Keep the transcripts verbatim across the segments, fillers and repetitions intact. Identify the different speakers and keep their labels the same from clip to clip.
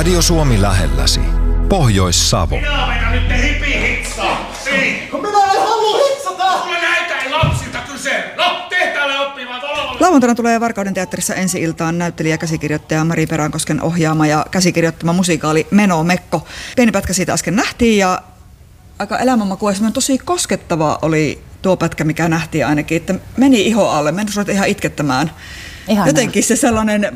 Speaker 1: Radio Suomi lähelläsi. Pohjois-Savo.
Speaker 2: Minä vedän nyt ne hipi-hitsaa. Niin.
Speaker 3: Kun minä en halua hitsata!
Speaker 2: Kyllä näitä ei lapsilta kyse. No, tehtäälle oppivat ololle.
Speaker 4: Lauantaina tulee Varkauden teatterissa ensi-iltaan näyttelijä ja käsikirjoittaja Mari Perankosken ohjaama ja käsikirjoittama musikaali Meno Mekko. Pieni pätkä siitä äsken nähtiin ja aika elämänmaku ja tosi koskettava oli tuo pätkä, mikä nähtiin ainakin, että meni iho alle. Mä en ruveta ihan itkettämään. Ihan jotenkin se sellainen,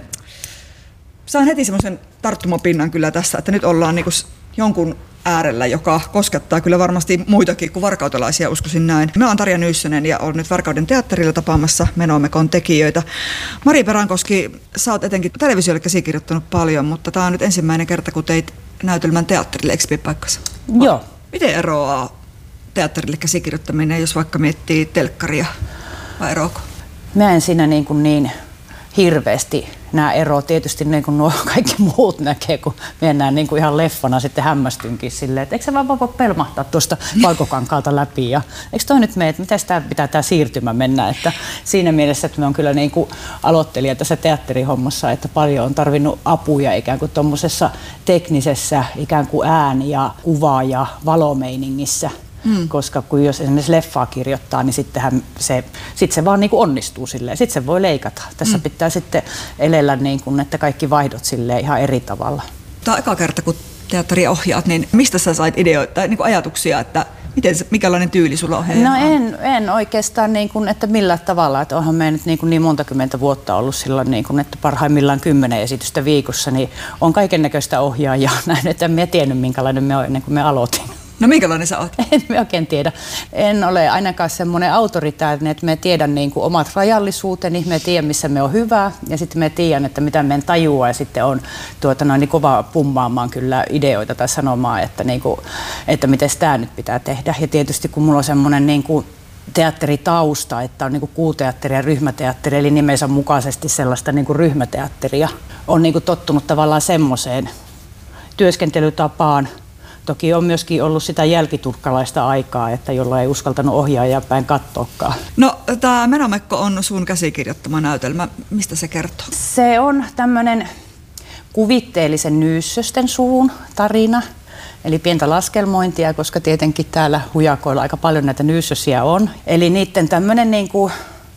Speaker 4: saan heti semmoisen tarttumapinnan kyllä tässä, että nyt ollaan niinku jonkun äärellä, joka koskettaa kyllä varmasti muitakin kuin varkautelaisia, uskoisin näin. Mä oon Tarja Nyyssönen ja olen nyt Varkauden teatterilla tapaamassa Meno Mekon tekijöitä. Mari Perankoski, sä oot etenkin televisiolle käsikirjoittanut paljon, mutta tää on nyt ensimmäinen kerta, kun teit näytelmän teatterille, eikö pidä paikkansa?
Speaker 5: Joo.
Speaker 4: Miten eroaa teatterille käsikirjoittaminen, jos vaikka miettii telkkaria, vai eroako?
Speaker 5: Mä en siinä niin, kuin niin hirveästi nämä eroa. Tietysti niin kuin nuo kaikki muut näkee, kun mennään niin kuin ihan leffana sitten hämmästynkin silleen, että eikö se vaan voi pelmahtaa tuosta valkokankaalta läpi ja eikö toi nyt mene, että miten sitä pitää tämä siirtymä mennä, että siinä mielessä, että me on kyllä niin kuin aloittelija tässä teatterihommassa, että paljon on tarvinnut apuja ikään kuin tuommoisessa teknisessä ikään kuin ääni- ja kuva- ja valomeiningissä. Mm. Koska kun jos esimerkiksi leffaa kirjoittaa, niin sittenhän se, sit se vaan niin kuin onnistuu silleen. Sitten se voi leikata. Tässä mm. pitää sitten elellä niin kuin, että kaikki vaihdot silleen ihan eri tavalla.
Speaker 4: Tämä on eka kerta, kun teatteria ohjaat, niin mistä sä sait ideoita tai niin kuin ajatuksia, että miten, mikälainen tyyli sulla on?
Speaker 5: No en, en oikeastaan, niin kuin, että millä tavalla. Että onhan me nyt niin, kuin niin monta kymmentä vuotta ollut silloin, niin kuin, että parhaimmillaan kymmenen esitystä viikossa, niin on kaikennäköistä ohjaajaa nähnyt, että en mä tiennyt minkälainen me on ennen kuin me aloitin.
Speaker 4: No minkälainen sä oot?
Speaker 5: En mä oikein tiedä. En ole ainakaan semmoinen autoritäärinen, että me tiedän niin kuin omat rajallisuuteni, me tiedän missä me on hyvä ja sitten me tiedän, että mitä me en tajua ja sitten on tuota, noin, niin kova pummaamaan kyllä ideoita tai sanomaan, että, niin kuin, että miten tämä nyt pitää tehdä. Ja tietysti kun mulla on semmoinen niin kuin teatteritausta, että on niin kuin kuuteatteri ja ryhmäteatteri, eli nimensä mukaisesti sellaista niin kuin ryhmäteatteria, on niin kuin tottunut tavallaan semmoiseen työskentelytapaan. Toki on myöskin ollut sitä jälkiturkkalaista aikaa, että jolla ei uskaltanut ohjaajaa päin katsoakaan.
Speaker 4: No, tämä Meno Mekko on sun käsikirjoittama näytelmä. Mistä se kertoo?
Speaker 5: Se on tämmöinen kuvitteellisen nyyssösten suvun tarina. Eli pientä laskelmointia, koska tietenkin täällä hujakoilla aika paljon näitä nyyssösiä on. Eli niiden tämmöinen niin kuin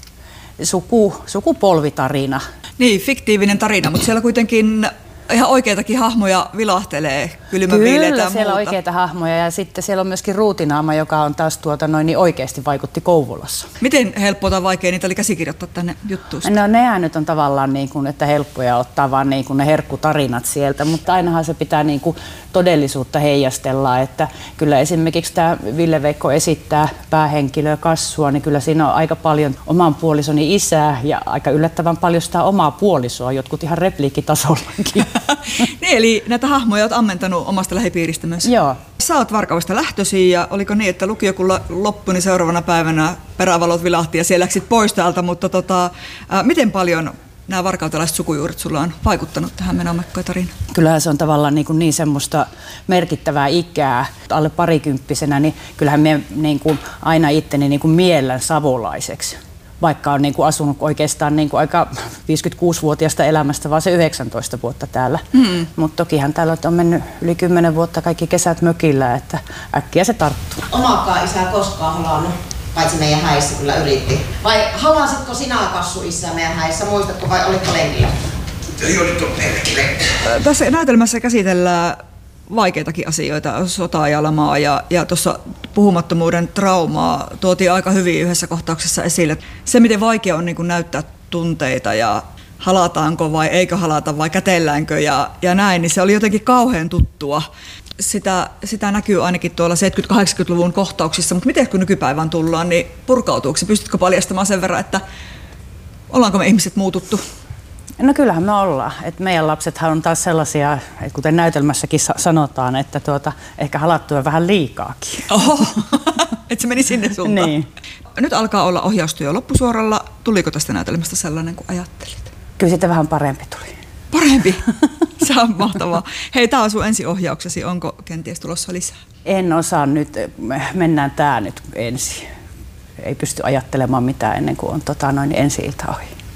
Speaker 5: suku, sukupolvitarina.
Speaker 4: Niin, fiktiivinen tarina, mutta siellä kuitenkin ihan oikeitakin hahmoja vilahtelee, kylmän viileitä ja muuta.
Speaker 5: Kyllä, siellä on oikeita hahmoja ja sitten siellä on myöskin Ruutinaama, joka on taas tuota noin niin oikeasti vaikutti Kouvolassa.
Speaker 4: Miten helppoa tai vaikea niitä oli käsikirjoittaa tänne juttuun?
Speaker 5: No nehän nyt on tavallaan niin kuin, että helppoja ottaa vaan niin kuin ne herkkutarinat sieltä, mutta ainahan se pitää niin kuin todellisuutta heijastella, että kyllä esimerkiksi tämä Ville-Veikko esittää päähenkilöä Kassua, niin kyllä siinä on aika paljon oman puolisoni isää ja aika yllättävän paljon sitä omaa puolisoa, jotkut ihan repliikkitasollakin.
Speaker 4: Niin, eli näitä hahmoja olet ammentanut omasta lähipiiristä myös.
Speaker 5: Joo.
Speaker 4: Sä oot Varkaudesta lähtöisin ja oliko niin, että lukio kun loppui, niin seuraavana päivänä perävalot vilahti ja siellä läksit pois täältä, mutta tota, ää, miten paljon nämä varkautelaiset sukujuuret sulla on vaikuttanut tähän Meno Mekko-tarinaan?
Speaker 5: Kyllähän se on tavallaan niin, kuin niin semmoista merkittävää ikää. Alle parikymppisenä, niin kyllähän me niin kuin aina itteni niin kuin miellän savolaiseksi. Vaikka on niin kuin asunut oikeastaan niin kuin aika viisikymmentäkuusivuotiaasta elämästä, vaan se yhdeksäntoista vuotta täällä. Mm. Mutta tokihan täällä on mennyt yli kymmenen vuotta kaikki kesät mökillä, että äkkiä se tarttuu.
Speaker 3: Omakaan isä koskaan halannut, paitsi meidän häissä kyllä yritti. Vai halasitko sinä, Kassu, isä meidän häissä, muistatko vai olitko lenkillä?
Speaker 2: Ei olit tuon perkele.
Speaker 4: Tässä näytelmässä käsitellään vaikeitakin asioita, sotaa ja lamaa ja, ja tuossa puhumattomuuden traumaa tuotiin aika hyvin yhdessä kohtauksessa esille. Se, miten vaikea on niin kuin näyttää tunteita ja halataanko vai eikö halata vai kätelläänkö ja, ja näin, niin se oli jotenkin kauhean tuttua. Sitä, sitä näkyy ainakin tuolla seitsemänkymmentä-kahdeksankymmentäluvun kohtauksissa, mutta miten kun nykypäivään tullaan, niin purkautuuko? Pystytkö paljastamaan sen verran, että ollaanko me ihmiset muututtu?
Speaker 5: No kyllähän me ollaan. Et meidän lapsethan on taas sellaisia, että kuten näytelmässäkin sanotaan, että tuota, ehkä halattuja vähän liikaakin.
Speaker 4: Oho, että se meni sinne suuntaan.
Speaker 5: Niin.
Speaker 4: Nyt alkaa olla ohjaustyö loppusuoralla. Tuliko tästä näytelmästä sellainen kuin ajattelit?
Speaker 5: Kyllä sitten vähän parempi tuli.
Speaker 4: Parempi? Se on mahtavaa. Hei, tämä on sun ensiohjauksesi. Onko kenties tulossa lisää?
Speaker 5: En osaa nyt, mennään tää nyt ensin. Ei pysty ajattelemaan mitään ennen kuin on tota, noin ensi-ilta ohi.